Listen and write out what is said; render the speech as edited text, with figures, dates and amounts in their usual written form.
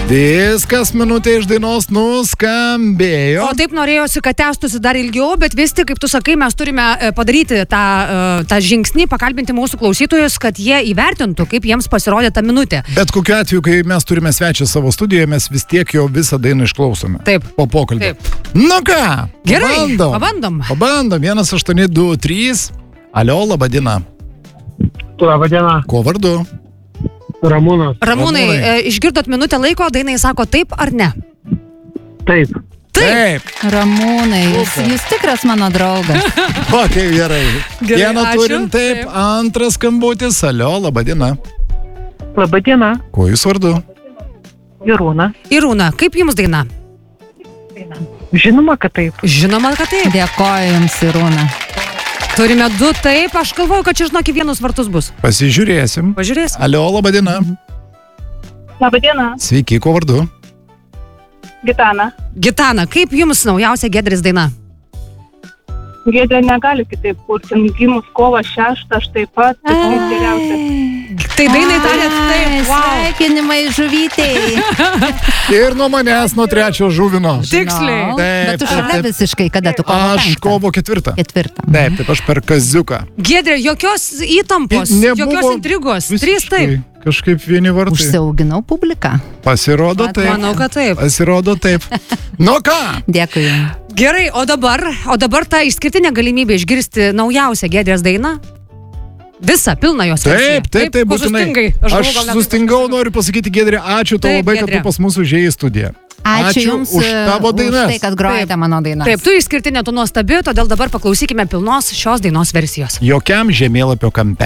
Viskas minutė iš dainos nuskambėjo. O taip norėjosi, kad tęstųsi dar ilgiau, bet vis tik, kaip tu sakai, mes turime padaryti tą žingsnį, pakalbinti mūsų klausytojus, kad jie įvertintų, kaip jiems pasirodė ta minutė. Bet kokiu atveju, kai mes turime svečią savo studijoje, mes vis tiek jo visą dainą išklausome. Taip. Po pokalbio. Taip. Nu ką? Gerai, pabandom. 1823. Alio, laba diena. Labą dieną. Kuo vardu? Ramūnas. Ramūnai, išgirdot minutę laiko, dainai sako taip ar ne? Taip. Taip. Ramūnai, jūs tikras mano draugas. O, kaip gerai. Vieną ačiū. turim taip. Antras skambutis. Alio, laba diena. Labą dieną. Kuo jūs vardu? Irūna. Irūna, kaip jums daina? Žinoma, kad taip. Žinoma, kad taip. Dėkoju jums, Irūna. Turime du taip, aš galvoju, kad čia žinok vienus vartus bus. Pasižiūrėsim. Pažiūrėsim. Alio, laba diena. Labą dieną, Sveiki, kuo vardu? Gitana. Gitana, kaip jums naujausia Giedrės daina? Giedrė negali kitaip kurti. Gimus kovo 6, aš taip pat. Geriausia. Tai dainai tarėt taip, wow. Sveikinimai žuvytei. Ir nuo manęs, nuo trečio žuvino. Tiksliai. Taip, Bet tu taip, šalia taip. visiškai, kada tu kovo Aš 5? kovo 4. 4. Taip, aš per kaziuką. Giedrė, jokios įtampos, Nebuvo jokios intrigos. Trys visiškai. taip. Kažkaip vieni vartai. Užsiauginau publiką. Pasirodo taip. Manau, kad taip. Pasirodo taip. Nu ką? Dėkui jums. Gerai, o dabar ta išskirtinė galimybė išgirsti naujausią Giedrės dainą? Visą, pilną jos versiją. Taip, Ko būtinai. sustingai? Aš galvoju, gal net sustingau, sustingau. noriu pasakyti, Giedrė, ačiū tau Taip, labai, kad Giedrė. tu pas mus užėjai į studiją. Ačiū jums už tavo dainas. Už tai, kad grojate mano dainas. Taip, tu išskirtinė, tu nuostabi, todėl dabar paklausykime pilnos šios dainos versijos. Jokiam žemėlapio kampe.